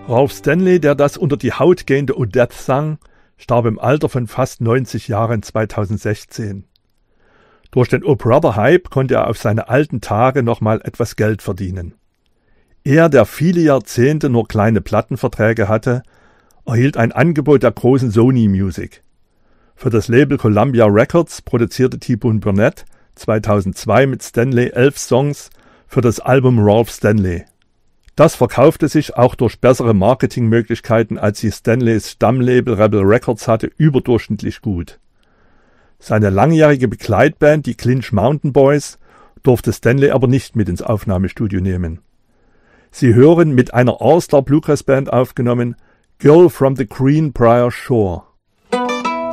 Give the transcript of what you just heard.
Ralph Stanley, der das unter die Haut gehende Odette sang, starb im Alter von fast 90 Jahren 2016. Durch den Oh Brother-Hype konnte er auf seine alten Tage nochmal etwas Geld verdienen. Er, der viele Jahrzehnte nur kleine Plattenverträge hatte, erhielt ein Angebot der großen Sony Music. Für das Label Columbia Records produzierte T-Bone Burnett 2002 mit Stanley 11 Songs für das Album Ralph Stanley. Das verkaufte sich auch durch bessere Marketingmöglichkeiten, als sie Stanleys Stammlabel Rebel Records hatte, überdurchschnittlich gut. Seine langjährige Begleitband, die Clinch Mountain Boys, durfte Stanley aber nicht mit ins Aufnahmestudio nehmen. Sie hören mit einer All-Star Bluegrass Band aufgenommen Girl from the Greenbrier Shore.